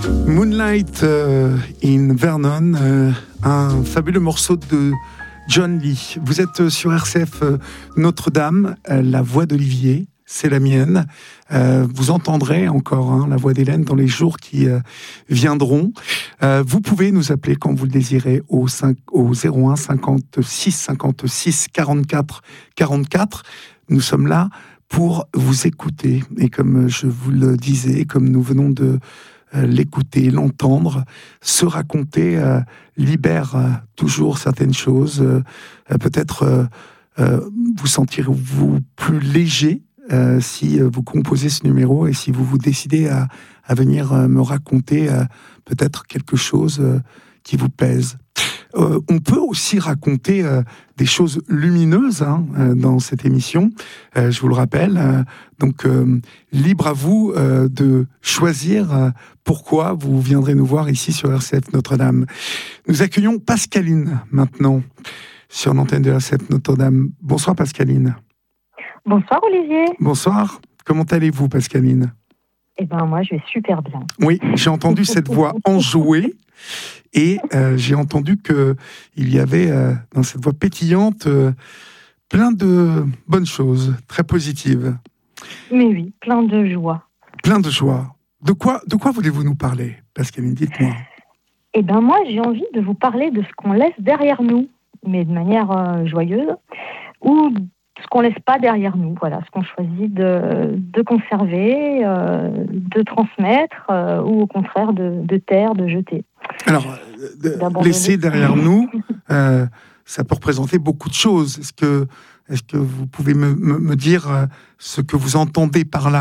Moonlight in Vernon, un fabuleux morceau de John Lee. Vous êtes sur RCF Notre-Dame, la voix d'Olivier, c'est la mienne. Vous entendrez encore la voix d'Hélène dans les jours qui viendront. Vous pouvez nous appeler quand vous le désirez au 01 56 56 44 44. Nous sommes là pour vous écouter. Et comme je vous le disais, comme nous venons de l'écouter, l'entendre, se raconter libère toujours certaines choses. Peut-être vous sentirez-vous plus léger si vous composez ce numéro et si vous vous décidez à venir me raconter peut-être quelque chose qui vous pèse. On peut aussi raconter des choses lumineuses dans cette émission, je vous le rappelle. Donc, libre à vous de choisir pourquoi vous viendrez nous voir ici sur RCF Notre-Dame. Nous accueillons Pascaline maintenant sur l'antenne de RCF Notre-Dame. Bonsoir Pascaline. Bonsoir Olivier. Bonsoir. Comment allez-vous Pascaline ? Eh bien moi je vais super bien. Oui, j'ai entendu cette voix enjouée. Et j'ai entendu qu'il y avait dans cette voix pétillante plein de bonnes choses, très positives. Mais oui, plein de joie. Plein de joie. De quoi voulez-vous nous parler, Pascaline ? Dites-moi. Eh bien moi j'ai envie de vous parler de ce qu'on laisse derrière nous, mais de manière joyeuse, ou ce qu'on laisse pas derrière nous. Voilà, ce qu'on choisit de conserver, de transmettre, ou au contraire de taire, de jeter. Alors, laisser derrière nous, ça peut représenter beaucoup de choses. Est-ce que vous pouvez me dire ce que vous entendez par là ?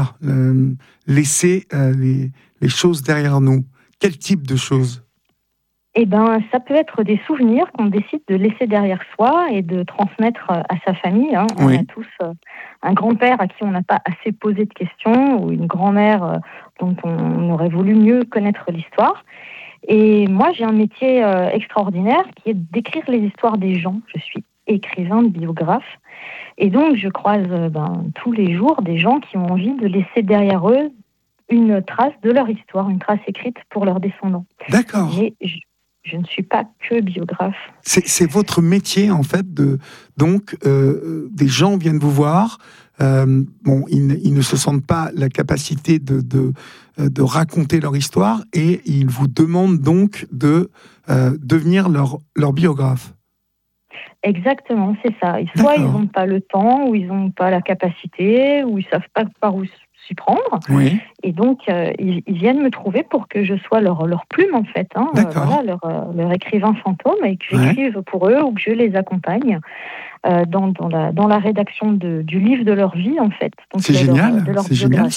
Laisser les choses derrière nous. Quel type de choses ? Eh bien, ça peut être des souvenirs qu'on décide de laisser derrière soi et de transmettre à sa famille. On a tous un grand-père à qui on n'a pas assez posé de questions, ou une grand-mère dont on aurait voulu mieux connaître l'histoire. Et moi, j'ai un métier extraordinaire qui est d'écrire les histoires des gens. Je suis écrivain, biographe. Et donc, je croise tous les jours des gens qui ont envie de laisser derrière eux une trace de leur histoire, une trace écrite pour leurs descendants. D'accord. Mais je ne suis pas que biographe. C'est votre métier, en fait, des gens viennent vous voir. Ils ne se sentent pas la capacité de raconter leur histoire et ils vous demandent donc de devenir leur biographe. Exactement, c'est ça. Soit ils n'ont pas le temps, ou ils n'ont pas la capacité, ou ils ne savent pas par où s'y prendre. Oui. Et donc, ils viennent me trouver pour que je sois leur plume, en fait. Leur écrivain fantôme, et que j'écrive pour eux, ou que je les accompagne dans la rédaction du livre de leur vie, en fait. Donc, c'est génial, c'est génial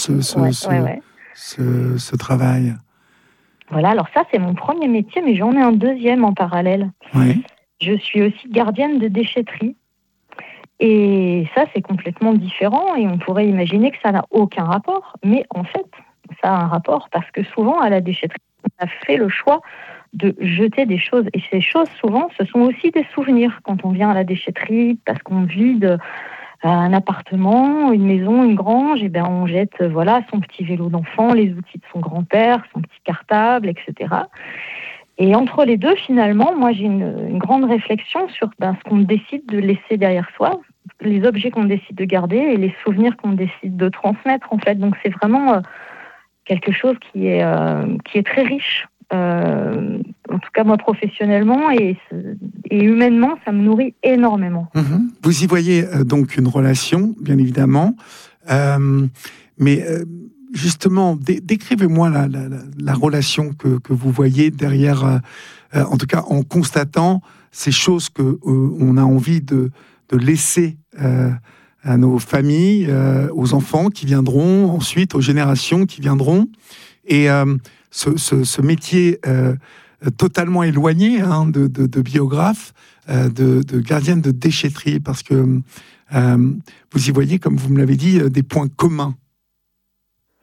ce travail. Voilà, alors ça, c'est mon premier métier, mais j'en ai un deuxième en parallèle. Oui. Je suis aussi gardienne de déchetterie. Et ça, c'est complètement différent, et on pourrait imaginer que ça n'a aucun rapport. Mais en fait, ça a un rapport, parce que souvent, à la déchetterie, on a fait le choix de jeter des choses. Et ces choses, souvent, ce sont aussi des souvenirs. Quand on vient à la déchetterie, parce qu'on vide un appartement, une maison, une grange, et on jette son petit vélo d'enfant, les outils de son grand-père, son petit cartable, etc. Et entre les deux, finalement, moi, j'ai une grande réflexion sur ce qu'on décide de laisser derrière soi, les objets qu'on décide de garder et les souvenirs qu'on décide de transmettre, en fait. Donc, c'est vraiment quelque chose qui est très riche. En tout cas, moi, professionnellement et humainement, ça me nourrit énormément. Vous y voyez donc une relation, bien évidemment. Mais justement, décrivez-moi la relation que vous voyez derrière, en tout cas en constatant ces choses qu'on a envie de laisser à nos familles, aux enfants qui viendront, ensuite aux générations qui viendront. Et ce métier totalement éloigné de biographe, de gardienne de déchetterie, parce que vous y voyez, comme vous me l'avez dit, des points communs.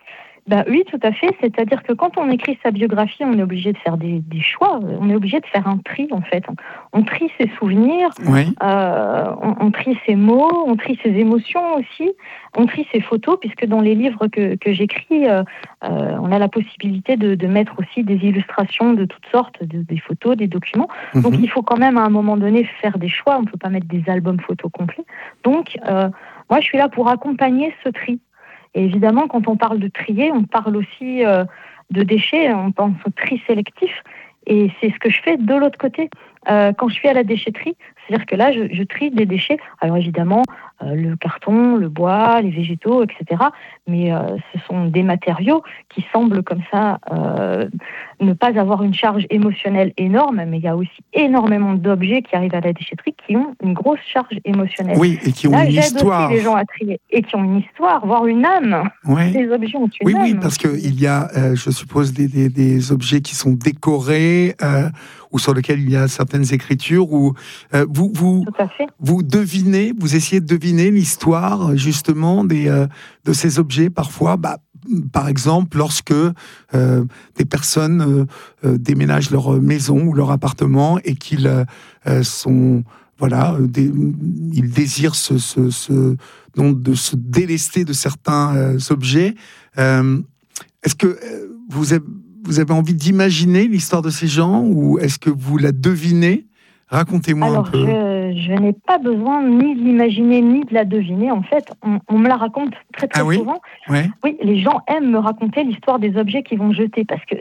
Bah oui, tout à fait. C'est-à-dire que quand on écrit sa biographie, on est obligé de faire des choix. On est obligé de faire un tri, en fait. On trie ses souvenirs, Oui. on trie ses mots, on trie ses émotions aussi, on trie ses photos, puisque dans les livres que j'écris, on a la possibilité de mettre aussi des illustrations de toutes sortes, des photos, des documents. Donc il faut quand même à un moment donné faire des choix. On ne peut pas mettre des albums photos complets. Donc moi, je suis là pour accompagner ce tri. Et évidemment, quand on parle de trier, on parle aussi de déchets, on pense au tri sélectif. Et c'est ce que je fais de l'autre côté. Quand je suis à la déchetterie, c'est-à-dire que là, je trie des déchets. Alors évidemment, le carton, le bois, les végétaux, etc. Mais ce sont des matériaux qui semblent comme ça ne pas avoir une charge émotionnelle énorme, mais il y a aussi énormément d'objets qui arrivent à la déchetterie qui ont une grosse charge émotionnelle. Oui, et qui ont là, une j'aide histoire. aussi les gens à trier et qui ont une histoire, voire une âme. Ouais. Les objets ont une âme. Oui, parce qu'il y a, je suppose, des objets qui sont décorés ou sur lesquels il y a certaines écritures où Tout à fait. vous devinez, vous essayez de deviner l'histoire justement de ces objets parfois. Par exemple, lorsque des personnes déménagent leur maison ou leur appartement et qu'ils sont... Voilà, ils désirent donc de se délester de certains objets. Est-ce que vous avez envie d'imaginer l'histoire de ces gens ou est-ce que vous la devinez ? Racontez-moi un peu. Je n'ai pas besoin ni de l'imaginer ni de la deviner. En fait, on me la raconte très souvent. Ouais. Oui, les gens aiment me raconter l'histoire des objets qu'ils vont jeter parce que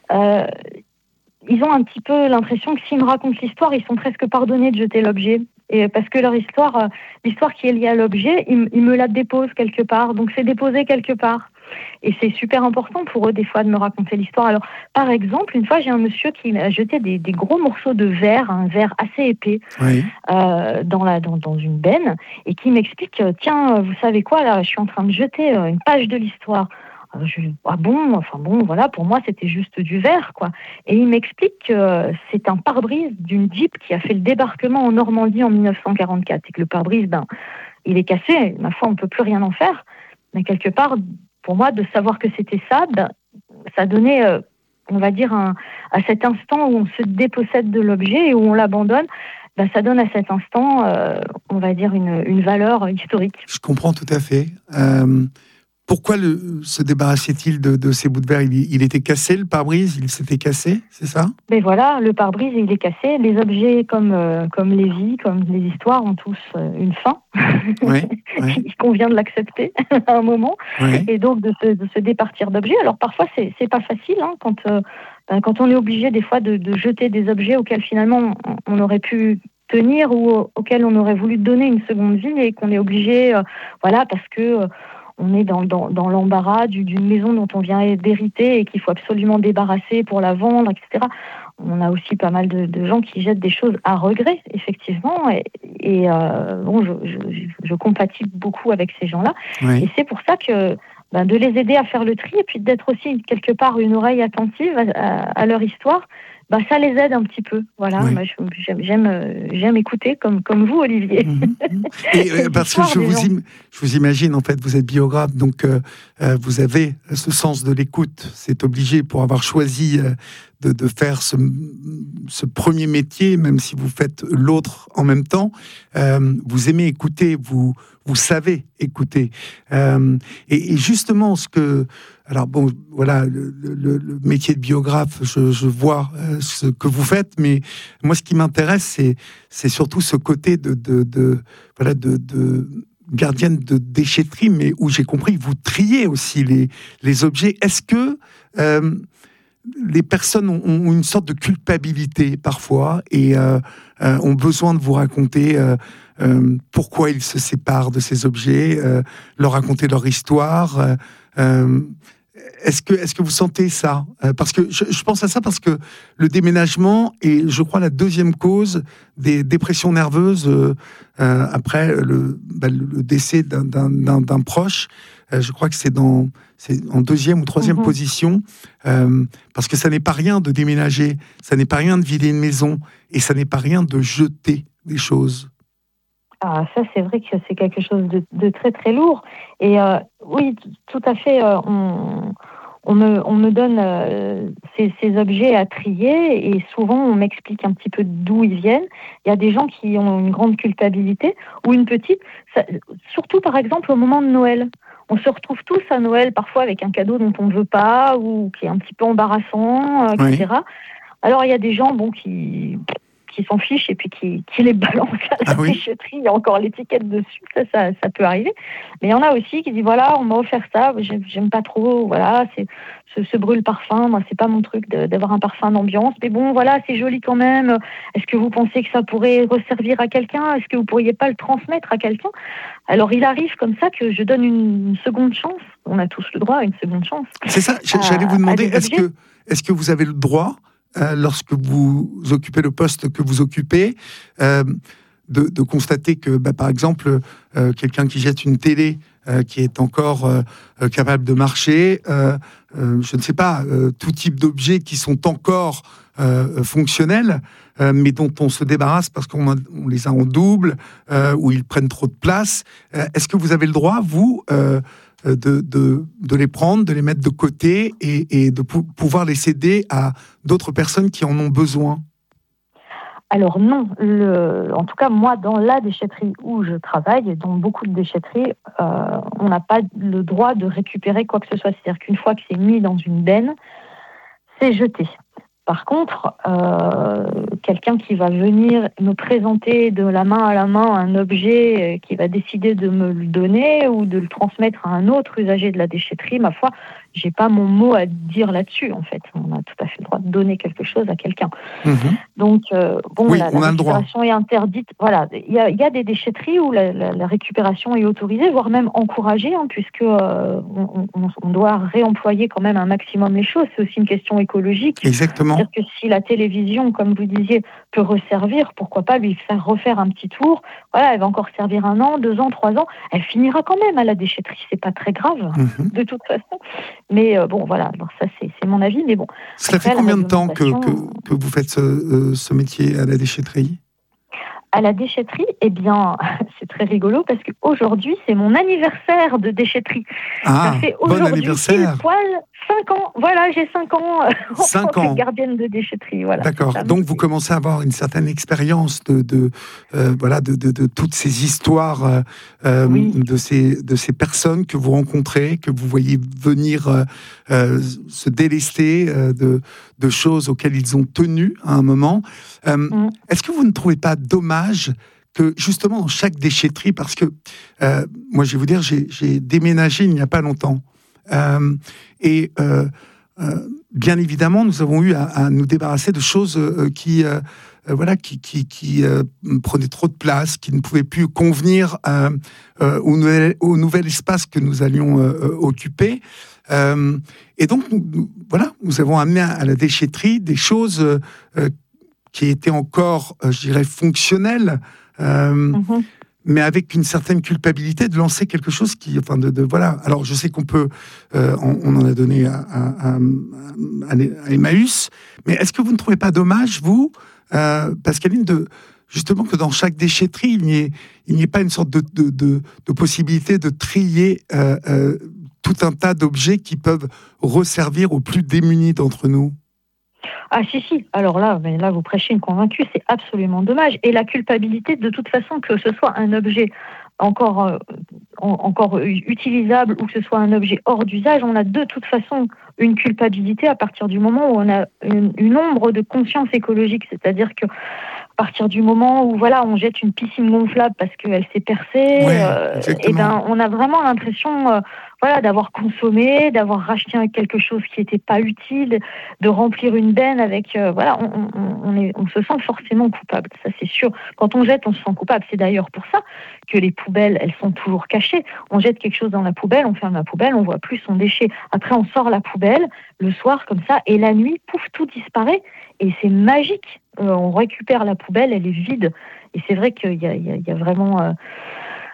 ils ont un petit peu l'impression que s'ils me racontent l'histoire, ils sont presque pardonnés de jeter l'objet. Et parce que leur histoire, l'histoire qui est liée à l'objet, ils me la déposent quelque part. Donc c'est déposé quelque part. Et c'est super important pour eux, des fois, de me raconter l'histoire. Alors, par exemple, une fois, j'ai un monsieur qui m'a jeté des gros morceaux de verre, un verre assez épais, Oui. dans une benne, et qui m'explique, tiens, vous savez quoi, là, je suis en train de jeter une page de l'histoire. Ah bon, enfin bon, voilà, pour moi, c'était juste du verre, quoi. Et il m'explique que c'est un pare-brise d'une Jeep qui a fait le débarquement en Normandie en 1944, et que le pare-brise, il est cassé, ma foi, on ne peut plus rien en faire. Mais quelque part, pour moi, de savoir que c'était ça, ça donnait, on va dire, à cet instant où on se dépossède de l'objet et où on l'abandonne, ça donne à cet instant, on va dire, une valeur historique. Je comprends tout à fait. Pourquoi se débarrassait-il de ces bouts de verre ? Il était cassé, le pare-brise ? Il s'était cassé, c'est ça ? Mais voilà, le pare-brise, il est cassé. Les objets comme les vies, comme les histoires ont tous une fin. Ouais. Il convient de l'accepter à un moment. Ouais. Et donc de se départir d'objets. Alors parfois, c'est pas facile quand on est obligé des fois de jeter des objets auxquels finalement on aurait pu tenir ou auxquels on aurait voulu donner une seconde vie et qu'on est obligé, parce que on est dans l'embarras d'une maison dont on vient d'hériter et qu'il faut absolument débarrasser pour la vendre, etc. On a aussi pas mal de gens qui jettent des choses à regret, effectivement. Et je compatis beaucoup avec ces gens-là. Oui. Et c'est pour ça que de les aider à faire le tri et puis d'être aussi quelque part une oreille attentive à leur histoire, ça les aide un petit peu. Voilà, Oui. moi, j'aime écouter comme vous, Olivier. Et parce que je vous imagine, en fait, vous êtes biographe, donc vous avez ce sens de l'écoute. C'est obligé pour avoir choisi de faire ce premier métier, même si vous faites l'autre en même temps. Vous aimez écouter, vous savez écouter. Et justement, alors bon, voilà, le métier de biographe, je vois ce que vous faites, mais moi, ce qui m'intéresse, c'est surtout ce côté de gardienne de déchetterie, mais où j'ai compris que vous triez aussi les objets. Est-ce que les personnes ont une sorte de culpabilité parfois et ont besoin de vous raconter pourquoi ils se séparent de ces objets, leur raconter leur histoire. Est-ce que vous sentez ça ? Parce que je pense à ça parce que le déménagement est, je crois, la deuxième cause des dépressions nerveuses après le décès d'un proche. Je crois que c'est en deuxième ou troisième position, parce que ça n'est pas rien de déménager, ça n'est pas rien de vider une maison, et ça n'est pas rien de jeter des choses. Ah, ça, c'est vrai que c'est quelque chose de très, très lourd. Et oui, tout à fait, on me donne ces objets à trier et souvent on m'explique un petit peu d'où ils viennent. Il y a des gens qui ont une grande culpabilité ou une petite, surtout par exemple au moment de Noël. On se retrouve tous à Noël parfois avec un cadeau dont on ne veut pas ou qui est un petit peu embarrassant, etc. Oui. Alors il y a des gens qui s'en fichent et puis qui les balancent à la déchetterie. Il y a encore l'étiquette dessus, ça peut arriver. Mais il y en a aussi qui disent voilà, on m'a offert ça, j'aime pas trop, voilà, c'est ce brûle-parfum, moi c'est pas mon truc d'avoir un parfum d'ambiance, mais bon voilà, c'est joli quand même. Est-ce que vous pensez que ça pourrait resservir à quelqu'un? Est-ce que vous pourriez pas le transmettre à quelqu'un? Alors il arrive comme ça que je donne une seconde chance. On a tous le droit à une seconde chance. C'est ça, j'allais vous demander, est-ce que vous avez le droit, lorsque vous occupez le poste que vous occupez, de constater que, par exemple, quelqu'un qui jette une télé qui est encore capable de marcher, je ne sais pas, tout type d'objets qui sont encore fonctionnels, mais dont on se débarrasse parce qu'on les a en double, ou ils prennent trop de place. Est-ce que vous avez le droit, vous, de les prendre, de les mettre de côté et de pouvoir les céder à d'autres personnes qui en ont besoin? Alors non, en tout cas moi dans la déchetterie où je travaille, et dans beaucoup de déchetteries, on n'a pas le droit de récupérer quoi que ce soit. C'est-à-dire qu'une fois que c'est mis dans une benne, c'est jeté. Par contre, quelqu'un qui va venir me présenter de la main à la main un objet, qui va décider de me le donner ou de le transmettre à un autre usager de la déchetterie, ma foi, j'ai pas mon mot à dire là-dessus, en fait. On a tout à fait le droit de donner quelque chose à quelqu'un. Mmh. Donc, oui, la récupération est interdite. Voilà, il y a des déchetteries où la récupération est autorisée, voire même encouragée, puisque on doit réemployer quand même un maximum les choses. C'est aussi une question écologique. Exactement. C'est-à-dire que si la télévision, comme vous disiez, peut resservir, pourquoi pas lui faire refaire un petit tour? Voilà, elle va encore servir 1 an, 2 ans, 3 ans. Elle finira quand même à la déchetterie. C'est pas très grave, de toute façon. Mais bon, voilà. Alors ça, c'est mon avis. Mais bon. Ça fait combien de temps que vous faites ce métier à la déchetterie? À la déchetterie, eh bien, c'est très rigolo parce qu'aujourd'hui, c'est mon anniversaire de déchetterie. Ah, ça fait bon anniversaire. Pile poil 5 ans. Voilà, j'ai 5 ans en 5 tant ans. que gardienne de déchetterie. Voilà, d'accord. Donc vous commencez à avoir une certaine expérience de toutes ces histoires, oui. de ces personnes que vous rencontrez, que vous voyez venir se délester de choses auxquelles ils ont tenu à un moment. Est-ce que vous ne trouvez pas dommage que justement dans chaque déchetterie, parce que moi je vais vous dire, j'ai déménagé il n'y a pas longtemps, bien évidemment nous avons eu à nous débarrasser de choses qui prenaient trop de place, qui ne pouvaient plus convenir au nouvel espace que nous allions occuper. Et donc nous avons amené à la déchetterie des choses qui étaient encore, je dirais, fonctionnelles, mais avec une certaine culpabilité de lancer quelque chose qui, voilà. Alors, je sais qu'on peut, on en a donné à Emmaüs, mais est-ce que vous ne trouvez pas dommage, vous, Pascaline, justement que dans chaque déchetterie, il n'y ait pas une sorte de possibilité de trier tout un tas d'objets qui peuvent resservir aux plus démunis d'entre nous? Ah si. Alors là, vous prêchez une convaincue, c'est absolument dommage. Et la culpabilité, de toute façon, que ce soit un objet encore utilisable ou que ce soit un objet hors d'usage, on a de toute façon une culpabilité à partir du moment où on a une ombre de conscience écologique. C'est-à-dire que à partir du moment où on jette une piscine gonflable parce qu'elle s'est percée, on a vraiment l'impression d'avoir consommé, d'avoir racheté quelque chose qui n'était pas utile, de remplir une benne avec... on se sent forcément coupable, ça c'est sûr. Quand on jette, on se sent coupable. C'est d'ailleurs pour ça que les poubelles, elles sont toujours cachées. On jette quelque chose dans la poubelle, on ferme la poubelle, on voit plus son déchet. Après, on sort la poubelle le soir comme ça, et la nuit, pouf, tout disparaît. Et c'est magique. On récupère la poubelle, elle est vide. Et c'est vrai qu'il y a vraiment...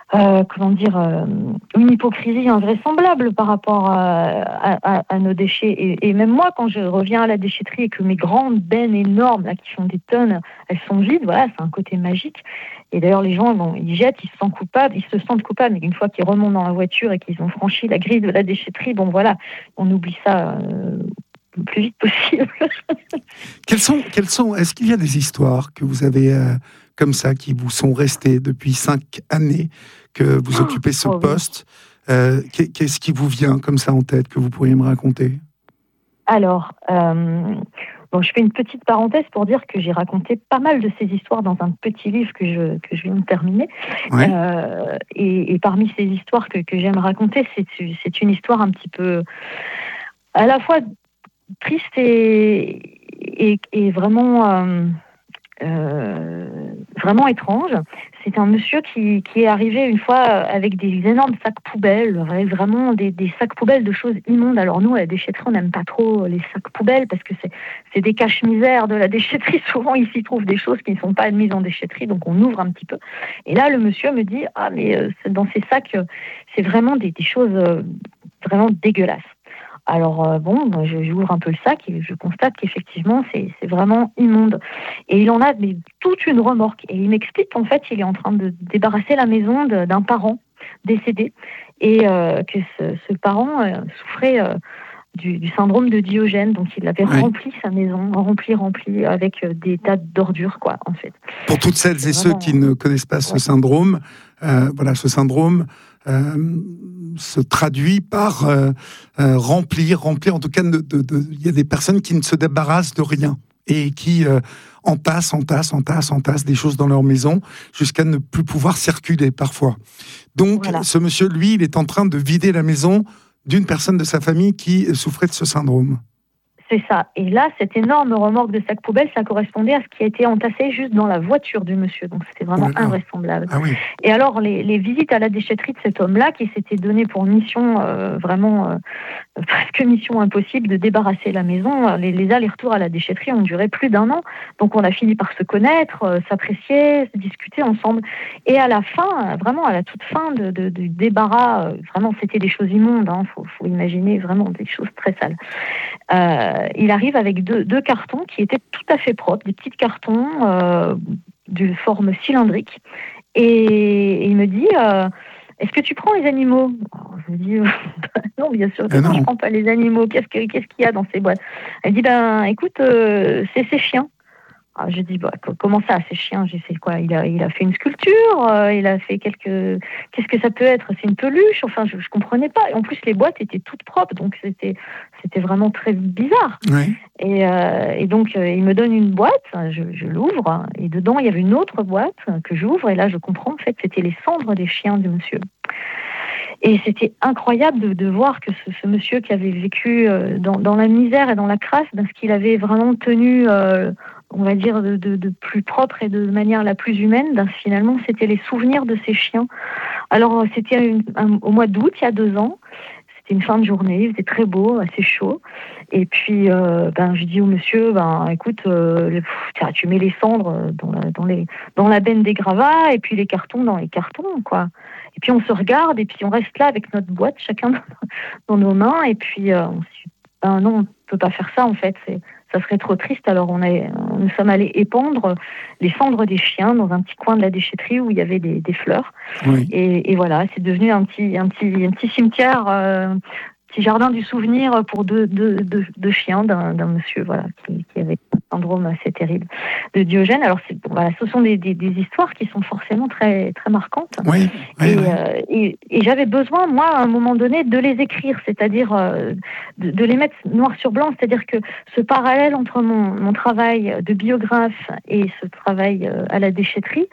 une hypocrisie invraisemblable par rapport à nos déchets. Et même moi, quand je reviens à la déchetterie et que mes grandes bennes énormes, là, qui font des tonnes, elles sont vides, voilà, c'est un côté magique. Et d'ailleurs, les gens, ils jettent, ils se sentent coupables, mais une fois qu'ils remontent dans la voiture et qu'ils ont franchi la grille de la déchetterie, bon voilà, on oublie ça le plus vite possible. Est-ce qu'il y a des histoires que vous avez comme ça, qui vous sont restées depuis 5 années que vous occupez ce poste? Qu'est-ce qui vous vient comme ça en tête que vous pourriez me raconter? Alors, je fais une petite parenthèse pour dire que j'ai raconté pas mal de ces histoires dans un petit livre que je viens de terminer. Ouais. Et parmi ces histoires que j'aime raconter, c'est une histoire un petit peu à la fois triste et vraiment vraiment étrange. C'est un monsieur qui est arrivé une fois avec des énormes sacs poubelles, vraiment des sacs poubelles de choses immondes. Alors nous, à la déchetterie, on n'aime pas trop les sacs poubelles parce que c'est des caches-misères de la déchetterie. Souvent, il s'y trouve des choses qui ne sont pas admises en déchetterie, donc on ouvre un petit peu. Et là, le monsieur me dit « Ah, mais dans ces sacs, c'est vraiment des choses vraiment dégueulasses. » Alors j'ouvre un peu le sac et je constate qu'effectivement c'est vraiment immonde. Et il en a toute une remorque. Et il m'explique qu'en fait il est en train de débarrasser la maison d'un parent décédé et que ce parent souffrait du syndrome de Diogène. Donc il avait rempli sa maison, rempli avec des tas d'ordures, quoi, en fait. Pour toutes celles et ceux qui ne connaissent pas ce syndrome, ce syndrome se traduit par remplir. En tout cas, il y a des personnes qui ne se débarrassent de rien et qui entassent des choses dans leur maison jusqu'à ne plus pouvoir circuler parfois. Donc, ce monsieur, lui, il est en train de vider la maison d'une personne de sa famille qui souffrait de ce syndrome. C'est ça. Et là, cette énorme remorque de sacs poubelles, ça correspondait à ce qui a été entassé juste dans la voiture du monsieur. Donc, c'était vraiment invraisemblable. Ah oui. Et alors, les visites à la déchetterie de cet homme-là, qui s'était donné pour mission presque mission impossible de débarrasser la maison, les allers-retours à la déchetterie ont duré plus d'1 an. Donc, on a fini par se connaître, s'apprécier, discuter ensemble. Et à la fin, vraiment à la toute fin du débarras, vraiment, c'était des choses immondes. Faut imaginer vraiment des choses très sales. Il arrive avec deux cartons qui étaient tout à fait propres, des petits cartons de forme cylindrique. Et il me dit est-ce que tu prends les animaux? Alors, je me dis non, bien sûr, je ne prends pas les animaux. Qu'est-ce qu'il y a dans ces boîtes? Elle dit écoute, c'est ces chiens. Alors, je dis comment ça, ces chiens? Je sais quoi? Il a fait une sculpture, il a fait qu'est-ce que ça peut être? C'est une peluche? Enfin, je comprenais pas. Et en plus, les boîtes étaient toutes propres, donc c'était vraiment très bizarre. Oui. Et donc, il me donne une boîte, je l'ouvre, et dedans, il y avait une autre boîte que j'ouvre, et là, je comprends, en fait, c'était les cendres des chiens du monsieur. Et c'était incroyable de voir que ce monsieur qui avait vécu dans la misère et dans la crasse, ce qu'il avait vraiment tenu, on va dire, de plus propre et de manière la plus humaine, finalement, c'était les souvenirs de ces chiens. Alors, c'était au mois d'août, il y a 2 ans. C'était une fin de journée, il faisait très beau, assez chaud. Et puis, je dis au monsieur, écoute, tu mets les cendres dans la benne des gravats, et puis les cartons dans les cartons, quoi. Et puis on se regarde, et puis on reste là avec notre boîte, chacun dans nos mains, et puis on se dit, non, on ne peut pas faire ça, en fait, ça serait trop triste. Alors nous sommes allés épandre les cendres des chiens dans un petit coin de la déchetterie où il y avait des fleurs. Oui. Et voilà, c'est devenu un petit cimetière, petit jardin du souvenir pour deux chiens d'un monsieur, voilà, qui avait un syndrome assez terrible de Diogène. Alors ce sont des histoires qui sont forcément très très marquantes. Oui. Et j'avais besoin, moi, à un moment donné, de les écrire, c'est-à-dire de les mettre noir sur blanc, c'est-à-dire que ce parallèle entre mon travail de biographe et ce travail à la déchetterie,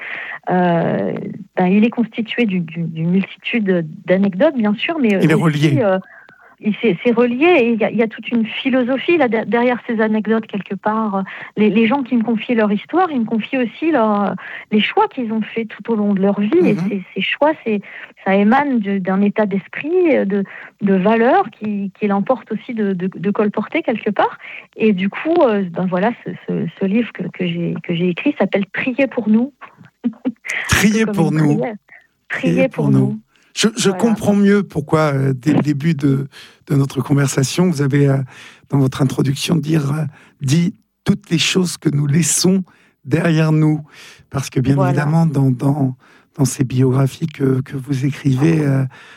il est constitué d'une multitude d'anecdotes, bien sûr, mais il est relié. C'est relié, et il y a toute une philosophie là, derrière ces anecdotes, quelque part. Les gens qui me confient leur histoire, ils me confient aussi les choix qu'ils ont faits tout au long de leur vie. Mm-hmm. Et ces choix, ça émane d'un état d'esprit, de valeurs qui l'emportent aussi de colporter quelque part. Et du coup, voilà, ce livre que j'ai écrit s'appelle « Trier pour nous ». Trier pour nous. Priez pour nous. Je comprends mieux pourquoi, dès le début de notre conversation, vous avez, dans votre introduction, dit toutes les choses que nous laissons derrière nous. Parce que, bien évidemment, dans ces biographies que vous écrivez,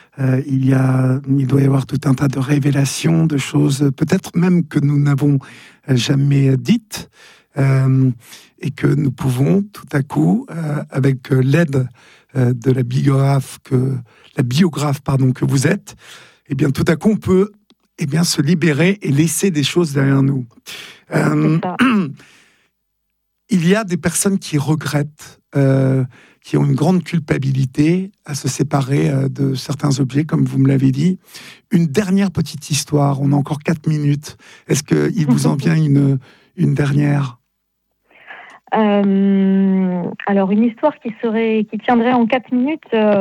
il doit y avoir tout un tas de révélations, de choses, peut-être même que nous n'avons jamais dites, et que nous pouvons, tout à coup, avec l'aide de la biographe que vous êtes, eh bien, tout à coup, on peut se libérer et laisser des choses derrière nous. Il y a des personnes qui regrettent, qui ont une grande culpabilité à se séparer de certains objets, comme vous me l'avez dit. Une dernière petite histoire, on a encore 4 minutes. Est-ce qu'il vous en vient une dernière ? Alors, une histoire qui tiendrait en 4 minutes,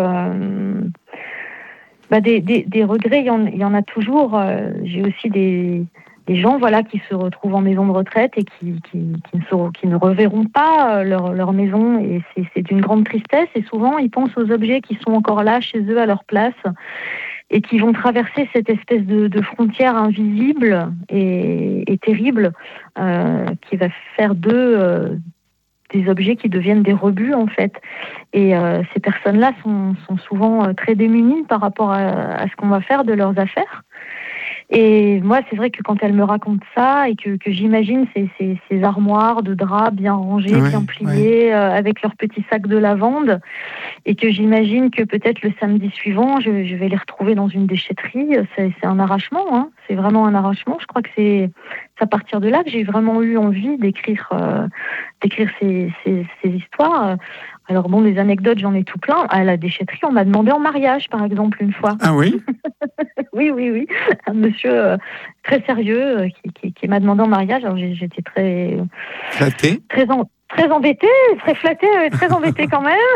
des regrets, il y en a toujours. J'ai aussi des gens qui se retrouvent en maison de retraite et qui ne reverront pas leur maison, et c'est d'une grande tristesse, et souvent ils pensent aux objets qui sont encore là chez eux à leur place et qui vont traverser cette espèce de frontière invisible et terrible qui va faire d'eux des objets qui deviennent des rebuts en fait. Et ces personnes-là sont souvent très démunies par rapport à ce qu'on va faire de leurs affaires. Et moi, c'est vrai que quand elle me raconte ça et que j'imagine ces armoires de draps bien rangées, bien pliées, avec leurs petits sacs de lavande, et que j'imagine que peut-être le samedi suivant, je vais les retrouver dans une déchetterie, c'est un arrachement, hein. C'est vraiment un arrachement. Je crois que c'est à partir de là que j'ai vraiment eu envie d'écrire ces histoires. Alors bon, des anecdotes, j'en ai tout plein. À la déchetterie, on m'a demandé en mariage, par exemple, une fois. Ah oui ? Oui. Un monsieur très sérieux qui m'a demandé en mariage. Alors j'étais très flattée, très embêtée, très flattée, très embêtée quand même.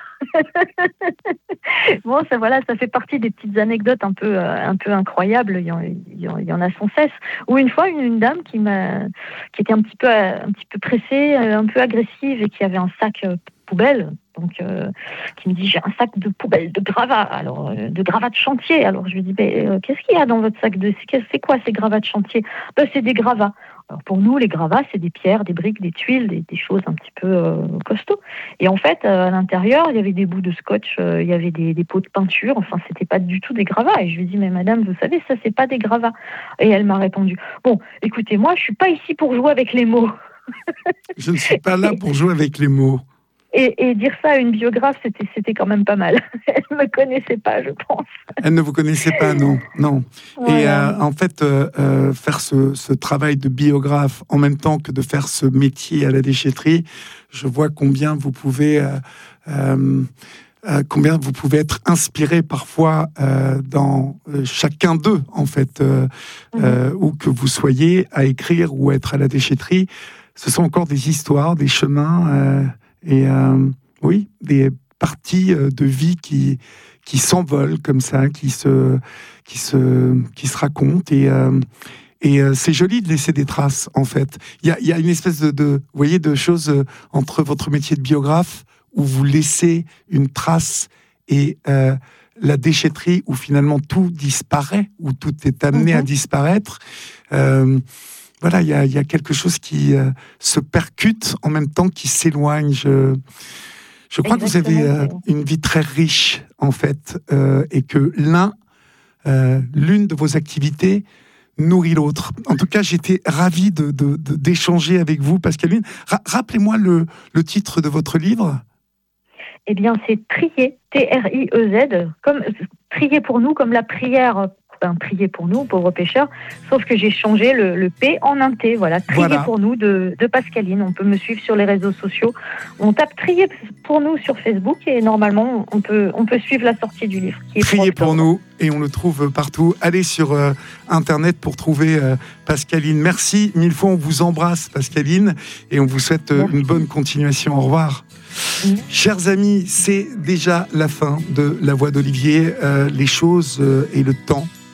Bon, ça fait partie des petites anecdotes un peu incroyables. Il y en a sans cesse. Ou une fois, une dame qui était un petit peu pressée, un peu agressive, et qui avait un sac poubelle. Donc, qui me dit, j'ai un sac de poubelle, de gravats, alors de gravats de chantier. Alors je lui dis, qu'est-ce qu'il y a dans votre sac c'est quoi ces gravats de chantier ? C'est des gravats. Alors pour nous, les gravats, c'est des pierres, des briques, des tuiles, des choses un petit peu costauds. Et en fait, à l'intérieur, il y avait des bouts de scotch, il y avait des pots de peinture. Enfin, c'était pas du tout des gravats. Et je lui dis, mais madame, vous savez, ça, c'est pas des gravats. Et elle m'a répondu, bon, écoutez, moi, je suis pas ici pour jouer avec les mots. Je ne suis pas là pour jouer avec les mots. Et dire ça à une biographe, c'était quand même pas mal. Elle ne me connaissait pas, je pense. Elle ne vous connaissait pas, non. Voilà. Et en fait, faire ce travail de biographe en même temps que de faire ce métier à la déchetterie, je vois combien vous pouvez être inspiré parfois dans chacun d'eux, en fait, où que vous soyez à écrire ou être à la déchetterie. Ce sont encore des histoires, des chemins... oui, des parties de vie qui s'envolent comme ça, qui se racontent, et c'est joli de laisser des traces, en fait. Il y a une espèce vous voyez, de choses entre votre métier de biographe où vous laissez une trace et la déchetterie où finalement tout disparaît, où tout est amené à disparaître. Voilà, il y a quelque chose qui se percute en même temps qui s'éloigne. Je crois que vous avez une vie très riche, en fait, et que l'une de vos activités nourrit l'autre. En tout cas, j'étais ravi d'échanger avec vous, Pascaline. Rappelez-moi le titre de votre livre. Eh bien, c'est Trier, T-R-I-E-Z, comme Trier pour nous, comme la prière. Prier pour nous, pauvres pêcheurs, sauf que j'ai changé le P en un T. Voilà, Trier pour nous de Pascaline. On peut me suivre sur les réseaux sociaux. On tape Trier pour nous sur Facebook et normalement on peut suivre la sortie du livre. Trier pour nous, et on le trouve partout. Allez sur Internet pour trouver Pascaline. Merci mille fois, on vous embrasse, Pascaline, et on vous souhaite une bonne continuation. Au revoir. Chers amis, c'est déjà la fin de La Voix d'Olivier. Les choses et le temps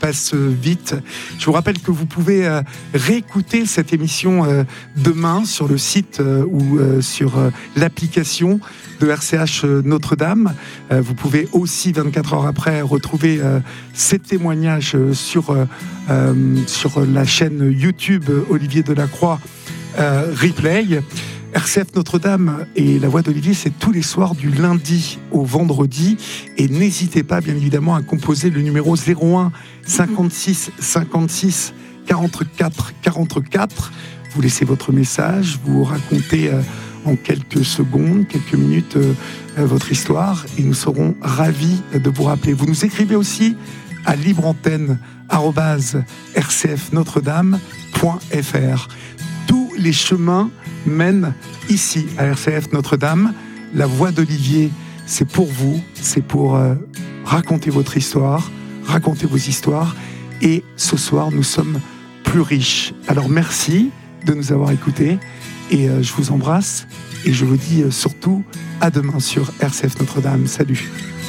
passe vite. Je vous rappelle que vous pouvez réécouter cette émission demain sur le site ou sur l'application de RCH Notre-Dame. Vous pouvez aussi, 24 heures après, retrouver ces témoignages sur la chaîne YouTube Olivier Delacroix Replay. RCF Notre-Dame et La Voix d'Olivier, c'est tous les soirs du lundi au vendredi. Et n'hésitez pas, bien évidemment, à composer le numéro 01 56 56 44 44. Vous laissez votre message, vous racontez en quelques secondes, quelques minutes, votre histoire. Et nous serons ravis de vous rappeler. Vous nous écrivez aussi à libreantenne@rcfnotredame.fr. Tous les chemins mène ici à RCF Notre-Dame. La Voix d'Olivier, c'est pour vous, c'est pour raconter votre histoire, raconter vos histoires. Et ce soir, nous sommes plus riches. Alors merci de nous avoir écoutés et je vous embrasse et je vous dis surtout à demain sur RCF Notre-Dame. Salut.